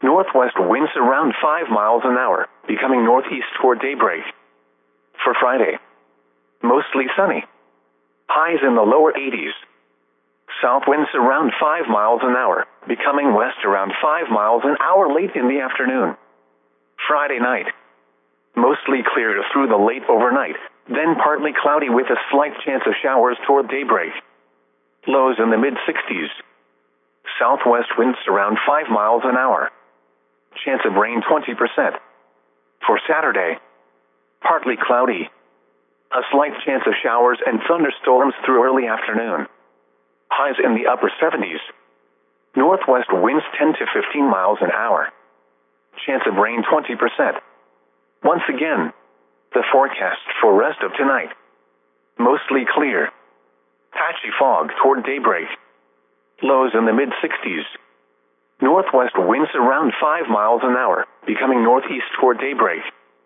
Northwest winds around 5 miles an hour, becoming northeast toward daybreak. For Friday, mostly sunny. Highs in the lower 80s. South winds around 5 miles an hour, becoming west around 5 miles an hour late in the afternoon. Friday night, mostly clear through the late overnight, then partly cloudy with a slight chance of showers toward daybreak. Lows in the mid-60s. Southwest winds around 5 miles an hour. Chance of rain 20%. For Saturday, partly cloudy. A slight chance of showers and thunderstorms through early afternoon. Highs in the upper 70s. Northwest winds 10 to 15 miles an hour. Chance of rain 20%. Once again, the forecast for rest of tonight. Mostly clear. Patchy fog toward daybreak. Lows in the mid-60s. Northwest winds around 5 miles an hour, becoming northeast toward daybreak.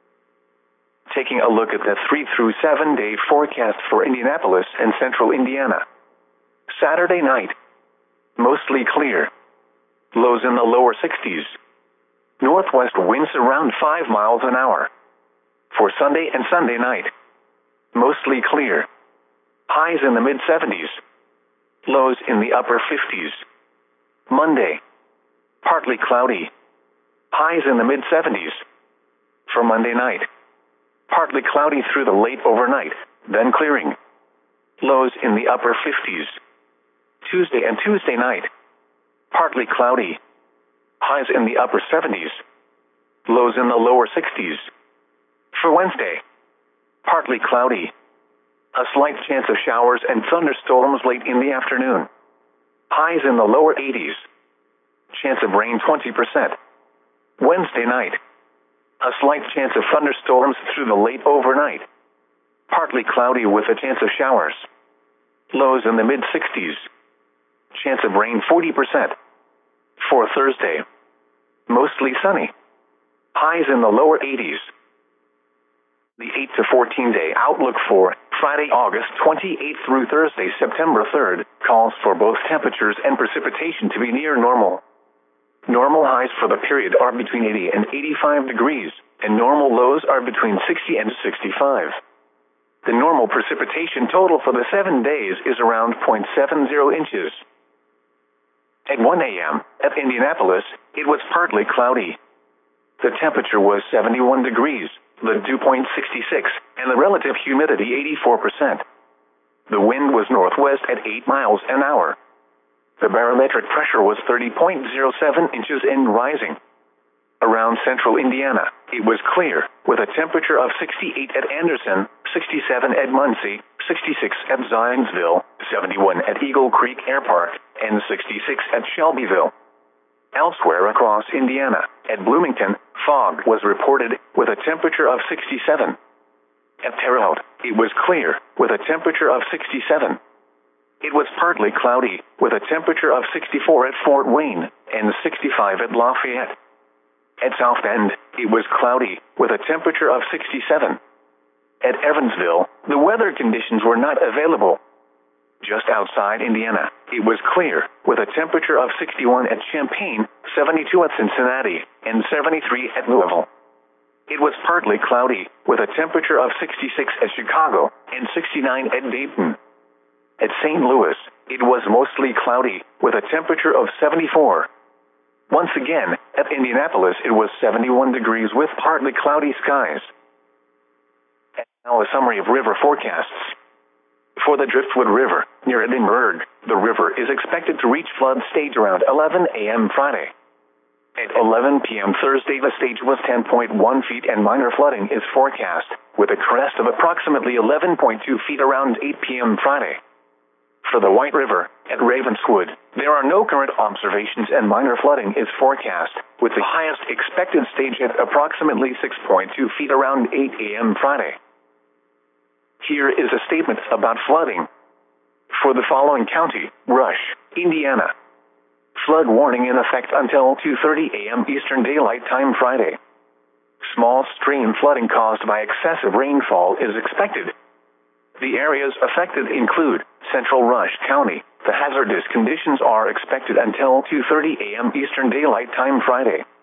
Taking a look at the 3 through 7 day forecast for Indianapolis and central Indiana. Saturday night, mostly clear. Lows in the lower 60s. Northwest winds around 5 miles an hour. For Sunday and Sunday night, mostly clear. Highs in the mid-70s. Lows in the upper 50s. Monday, partly cloudy. Highs in the mid-70s. For Monday night, partly cloudy through the late overnight, then clearing. Lows in the upper 50s. Tuesday and Tuesday night, partly cloudy. Highs in the upper 70s. Lows in the lower 60s. For Wednesday, partly cloudy. A slight chance of showers and thunderstorms late in the afternoon. Highs in the lower 80s. Chance of rain 20%. Wednesday night, a slight chance of thunderstorms through the late overnight. Partly cloudy with a chance of showers. Lows in the mid-60s. Chance of rain 40%. For Thursday, mostly sunny. Highs in the lower 80s. The 8 to 14 day outlook for Friday, August 28th through Thursday, September 3rd, calls for both temperatures and precipitation to be near normal. Normal highs for the period are between 80 and 85 degrees, and normal lows are between 60 and 65. The normal precipitation total for the 7 days is around 0.70 inches. At 1 a.m., at Indianapolis, it was partly cloudy. The temperature was 71 degrees, the dew point 66, and the relative humidity 84%. The wind was northwest at 8 miles an hour. The barometric pressure was 30.07 inches and rising. Around central Indiana, it was clear, with a temperature of 68 at Anderson, 67 at Muncie, 66 at Zionsville, 71 at Eagle Creek Air Park, and 66 at Shelbyville. Elsewhere across Indiana, at Bloomington, fog was reported, with a temperature of 67. At Terre Haute, it was clear, with a temperature of 67. It was partly cloudy, with a temperature of 64 at Fort Wayne, and 65 at Lafayette. At South Bend, it was cloudy, with a temperature of 67. At Evansville, the weather conditions were not available. Just outside Indiana, it was clear, with a temperature of 61 at Champaign, 72 at Cincinnati, and 73 at Louisville. It was partly cloudy, with a temperature of 66 at Chicago, and 69 at Dayton. At St. Louis, it was mostly cloudy, with a temperature of 74. Once again, at Indianapolis, it was 71 degrees with partly cloudy skies. And now a summary of river forecasts. For the Driftwood River, near Edinburgh, the river is expected to reach flood stage around 11 a.m. Friday. At 11 p.m. Thursday, the stage was 10.1 feet and minor flooding is forecast, with a crest of approximately 11.2 feet around 8 p.m. Friday. For the White River, at Ravenswood, there are no current observations and minor flooding is forecast, with the highest expected stage at approximately 6.2 feet around 8 a.m. Friday. Here is a statement about flooding. For the following county, Rush, Indiana. Flood warning in effect until 2:30 a.m. Eastern Daylight Time Friday. Small stream flooding caused by excessive rainfall is expected. The areas affected include Central Rush County. The hazardous conditions are expected until 2:30 a.m. Eastern Daylight Time Friday.